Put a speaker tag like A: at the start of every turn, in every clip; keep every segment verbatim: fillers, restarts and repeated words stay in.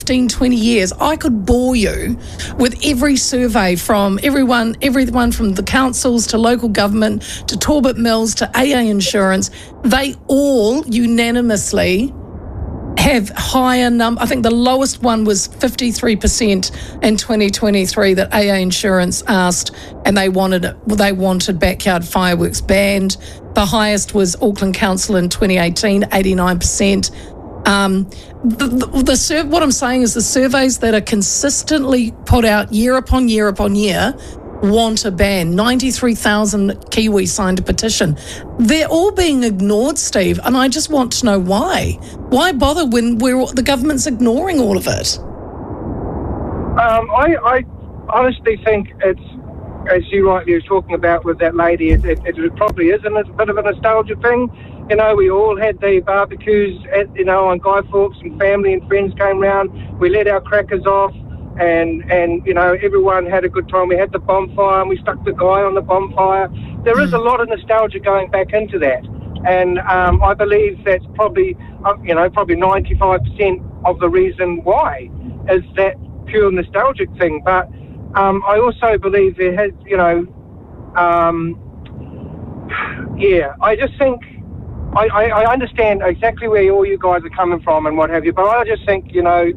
A: fifteen, twenty years, I could bore you with every survey from everyone, everyone from the councils to local government to Talbot Mills to A A Insurance. They all unanimously have higher number. I think the lowest one was fifty-three percent in twenty twenty-three that A A Insurance asked, and they wanted they wanted backyard fireworks banned. The highest was Auckland Council in twenty eighteen, eighty-nine percent. Um, the, the, the sur- what I'm saying is the surveys that are consistently put out year upon year upon year want a ban. ninety-three thousand Kiwis signed a petition. They're all being ignored, Steve, and I just want to know why. Why bother when we're, the government's ignoring all of it?
B: Um, I, I honestly think it's, as you rightly were talking about with that lady, it, it, it probably is a bit of a nostalgia thing. You know, we all had the barbecues, at, you know, on Guy Fawkes, and family and friends came round. We let our crackers off, and, and you know, everyone had a good time. We had the bonfire, and we stuck the guy on the bonfire. There is a lot of nostalgia going back into that. And um, I believe that's probably, uh, you know, probably ninety-five percent of the reason why is that pure nostalgic thing. But um, I also believe there has, you know, um, yeah, I just think, I, I, I understand exactly where all you guys are coming from and what have you, but I just think, you know,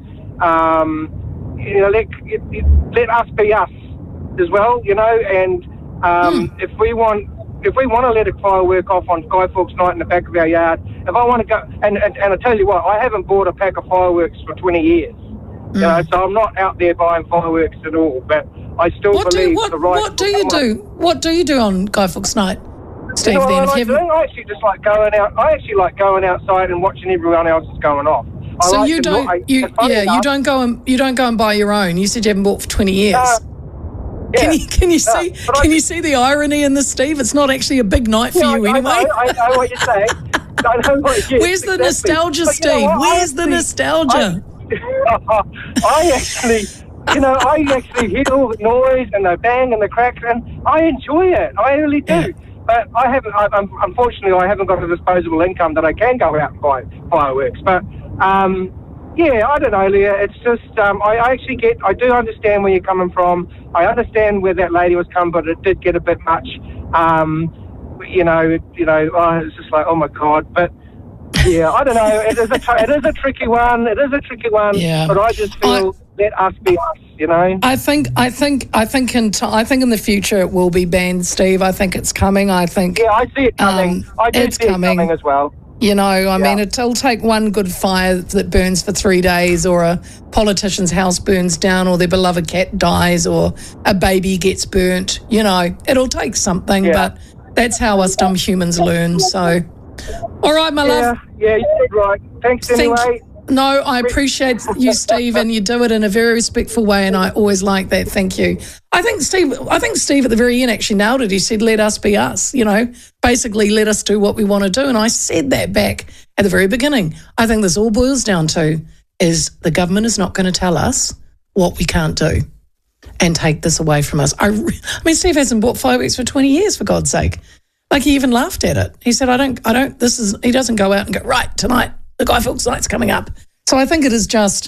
B: um, you know, let, it, it, let us be us as well, you know, and um, mm. if we want, if we want to let a firework off on Guy Fawkes night in the back of our yard, if I want to go, and, and, and I tell you what, I haven't bought a pack of fireworks for twenty years, mm. you know, so I'm not out there buying fireworks at all, but I still
A: what
B: believe
A: do, what,
B: the right.
A: What do you do? What do you do on Guy Fawkes night, Steve?
B: You know
A: then,
B: what I, like
A: doing?
B: I actually just like going out. I actually like going outside and watching everyone else is going off. I
A: So
B: like
A: you
B: to,
A: don't,
B: I,
A: you yeah,
B: enough,
A: you don't go and you don't go and buy your own. You said you haven't bought for twenty years.
B: Uh, yeah,
A: can you can you
B: no,
A: see
B: but
A: can
B: I,
A: you see the irony in this, Steve? It's not actually a big night for
B: yeah,
A: you
B: I,
A: anyway.
B: I, know, I know what you're saying. I know what you're
A: Where's the
B: exactly.
A: nostalgia,
B: But, you know
A: Steve?
B: what,
A: Where's
B: actually,
A: the nostalgia?
B: I, I actually, you know, I actually hear all the noise and the bang and the crack, and I enjoy it. I really do.
A: Yeah.
B: But I haven't. I, unfortunately, I haven't got a disposable income that I can go out and buy fireworks. But um, yeah, I don't know, Leah. It's just um, I, I actually get. I do understand where you're coming from. I understand where that lady was coming, but it did get a bit much. Um, you know, you know. Oh, it's just like, oh my God. But yeah, I don't know. It is a. Tr- it is a tricky one. It is a tricky one.
A: Yeah.
B: But I just feel. I, let us be us, you know.
A: I think, I think, I think in, t- I think in the future it will be banned, Steve. I think it's coming. I think.
B: Yeah, I see it coming.
A: Um,
B: I do
A: it's
B: see
A: coming.
B: it coming as well.
A: You know, I
B: yeah.
A: mean, it'll take one good fire that burns for three days, or a politician's house burns down, or their beloved cat dies, or a baby gets burnt. You know, it'll take something,
B: yeah.
A: but that's how us dumb humans learn. So, all right, my
B: yeah,
A: love.
B: Yeah, you did right. Thanks
A: Thank
B: anyway.
A: No, I appreciate you, Steve, and you do it in a very respectful way, and I always like that. Thank you. I think Steve, I think Steve at the very end actually nailed it. He said, let us be us, you know, basically let us do what we want to do. And I said that back at the very beginning. I think this all boils down to is the government is not going to tell us what we can't do and take this away from us. I, re- I mean, Steve hasn't bought fireworks for twenty years, for God's sake. Like, he even laughed at it. He said, I don't, I don't, this is, he doesn't go out and go, right, tonight, the Guy Fawkes night's coming up. So I think it is just,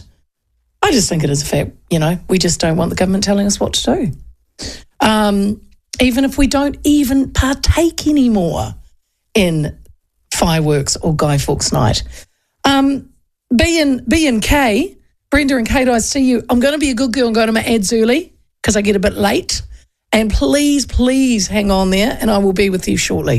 A: I just think it is a fact, you know, we just don't want the government telling us what to do. Um, even if we don't even partake anymore in fireworks or Guy Fawkes night. Um, B and, B and K, Brenda and Kate, I see you. I'm going to be a good girl and go to my ads early because I get a bit late. And please, please hang on there and I will be with you shortly.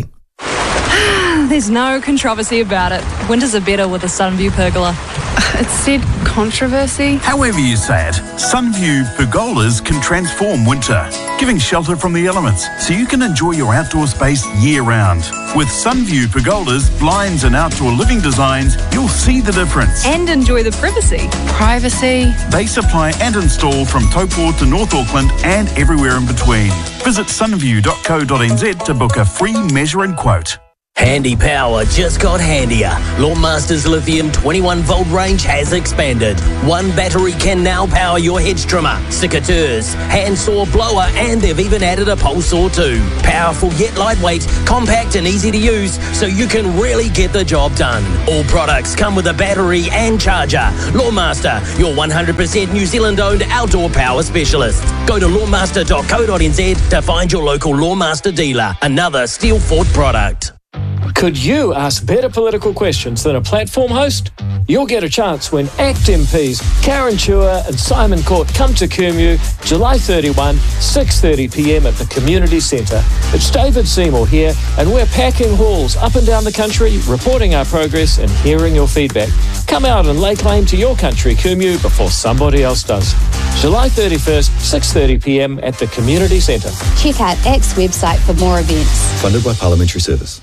C: There's no controversy about it. Winters are better with a Sunview pergola.
D: It said controversy.
E: However you say it, Sunview pergolas can transform winter, giving shelter from the elements so you can enjoy your outdoor space year-round. With Sunview pergolas, blinds and outdoor living designs, you'll see the difference.
C: And enjoy the privacy.
D: Privacy.
E: They supply and install from Taupo to North Auckland and everywhere in between. Visit sunview dot co dot n z to book a free measure and quote.
F: Handy power just got handier. Lawnmaster's lithium twenty-one volt range has expanded. One battery can now power your hedge trimmer, secateurs, handsaw, blower, and they've even added a pole saw too. Powerful yet lightweight, compact and easy to use, so you can really get the job done. All products come with a battery and charger. Lawnmaster, your one hundred percent New Zealand-owned outdoor power specialist. Go to lawnmaster dot co dot n z to find your local Lawnmaster dealer. Another Steel Fort product.
G: Could you ask better political questions than a platform host? You'll get a chance when ACT M Ps Karen Chua and Simon Court come to Kumeu July thirty-first, six thirty p m at the Community Centre. It's David Seymour here, and we're packing halls up and down the country, reporting our progress and hearing your feedback. Come out and lay claim to your country, Kumeu, before somebody else does. July thirty-first, six thirty p m at the Community Centre.
H: Check out A C T's website for more events.
I: Funded by Parliamentary Service.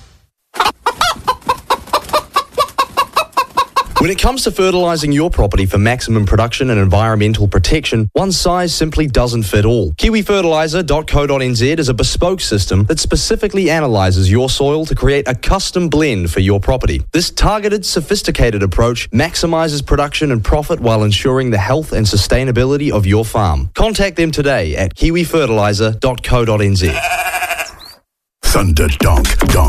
I: When it comes to fertilising your property for maximum production and environmental protection, one size simply doesn't fit all. kiwi fertiliser dot co dot n z is a bespoke system that specifically analyses your soil to create a custom blend for your property. This targeted, sophisticated approach maximises production and profit while ensuring the health and sustainability of your farm. Contact them today at kiwi fertiliser dot co dot n z.
E: Thunder Donk Donk.